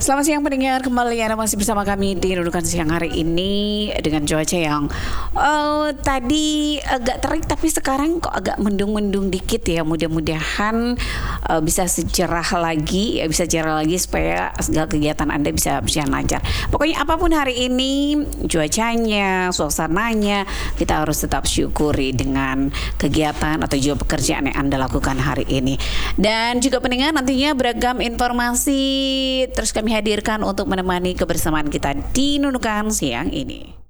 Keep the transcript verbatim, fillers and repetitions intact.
Selamat siang pendengar, kembali Anda masih bersama kami di Nunukan Siang hari ini dengan cuaca yang uh, tadi agak terik tapi sekarang kok agak mendung-mendung dikit ya. Mudah-mudahan uh, bisa secerah lagi, ya bisa cerah lagi supaya segala kegiatan Anda bisa berjalan lancar. Pokoknya apapun hari ini, cuacanya, suasananya, kita harus tetap syukuri dengan kegiatan atau juga pekerjaan yang Anda lakukan hari ini. Dan juga pendengar, nantinya beragam informasi terus kami hadirkan untuk menemani kebersamaan kita di Nunukan Siang ini.